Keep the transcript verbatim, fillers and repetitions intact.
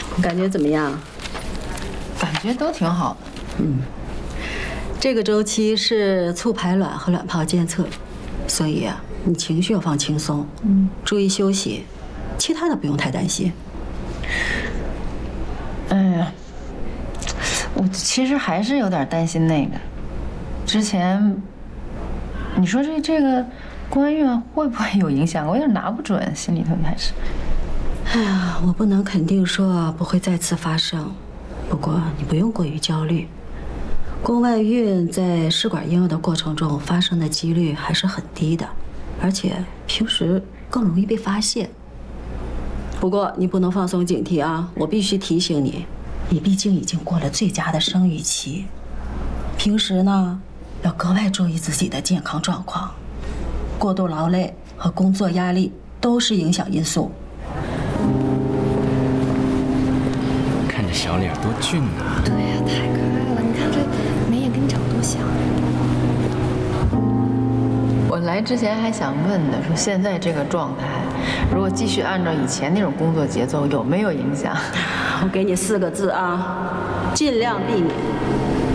感觉怎么样？ 感觉都挺好的。 嗯，这个周期是促排卵和卵泡监测，所以啊，你情绪要放轻松，嗯，注意休息，其他的不用太担心。 哎呀，我其实还是有点担心那个。之前你说这这个官运会不会有影响？我有点拿不准，心里头还是。 哎呀，我不能肯定说不会再次发生，不过你不用过于焦虑。宫外孕在试管婴儿的过程中发生的几率还是很低的，而且平时更容易被发现。不过你不能放松警惕啊！我必须提醒你，你毕竟已经过了最佳的生育期，平时呢要格外注意自己的健康状况。过度劳累和工作压力都是影响因素。 看这小脸多俊啊！ 对呀，太可爱了！你看这眉眼跟你长得多像。 我来之前还想问呢，说现在这个状态，如果继续按照以前那种工作节奏，有没有影响？ 我给你四个字啊，尽量避免。